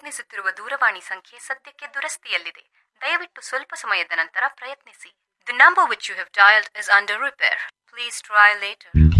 ಪ್ರಯತ್ನಿಸುತ್ತಿರುವ ದೂರವಾಣಿ ಸಂಖ್ಯೆ ಸದ್ಯಕ್ಕೆ ದುರಸ್ತಿಯಲ್ಲಿದೆ. ದಯವಿಟ್ಟು ಸ್ವಲ್ಪ ಸಮಯದ ನಂತರ ಪ್ರಯತ್ನಿಸಿ. The number which you have dialed is under repair. Please try later.